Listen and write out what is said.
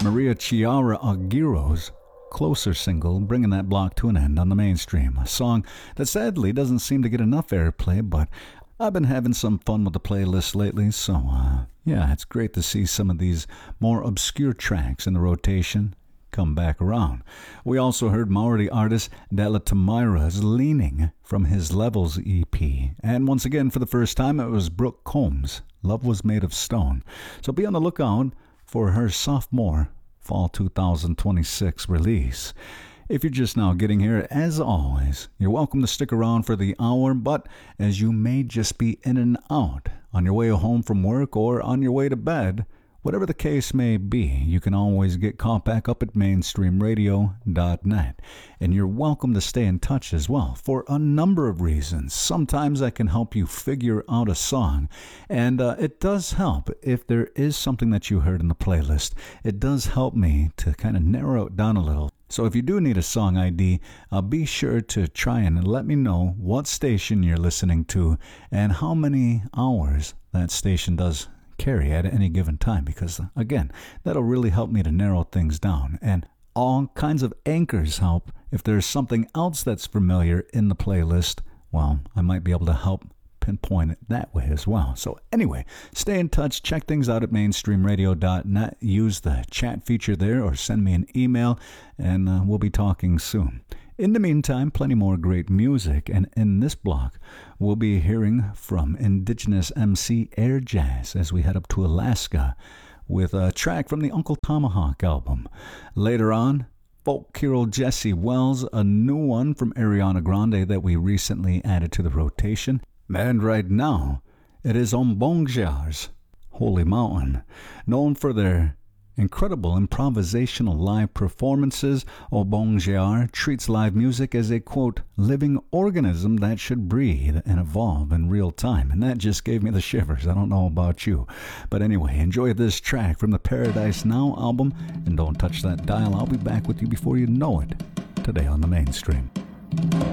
Maria Chiara Aguirre's Closer single, bringing that block to an end on the mainstream. A song that sadly doesn't seem to get enough airplay, but I've been having some fun with the playlist lately, so yeah, it's great to see some of these more obscure tracks in the rotation come back around. We also heard Maori artist Della Tamira's Leaning from his Levels EP. And once again, for the first time, it was Brooke Combs' Love Was Made of Stone. So be on the lookout for her sophomore fall 2026 release. If you're just now getting here, as always, you're welcome to stick around for the hour, but as you may just be in and out on your way home from work or on your way to bed, whatever the case may be, you can always get caught back up at mainstreamradio.net. And you're welcome to stay in touch as well for a number of reasons. Sometimes I can help you figure out a song, and it does help if there is something that you heard in the playlist. It does help me to kind of narrow it down a little. So if you do need a song ID, be sure to try and let me know what station you're listening to and how many hours that station does carry at any given time, because again, that'll really help me to narrow things down. And all kinds of anchors help. If there's something else that's familiar in the playlist, well, I might be able to help pinpoint it that way as well. So anyway, stay in touch, check things out at mainstreamradio.net, use the chat feature there or send me an email, and we'll be talking soon. In the meantime, plenty more great music, and in this block, we'll be hearing from Indigenous MC Air Jazz as we head up to Alaska with a track from the Uncle Tomahawk album. Later on, folk hero Jesse Wells, a new one from Ariana Grande that we recently added to the rotation. And right now, it is Ombongjar's Holy Mountain, known for their incredible improvisational live performances. Ombongjar treats live music as a, quote, living organism that should breathe and evolve in real time. And that just gave me the shivers. I don't know about you. But anyway, enjoy this track from the Paradise Now album. And don't touch that dial. I'll be back with you before you know it, today on the Mainstream.